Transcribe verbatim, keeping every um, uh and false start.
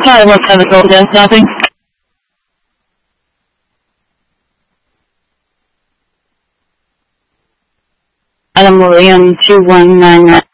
Hi, what kind of call again? Nothing. Adam William two one nine nine.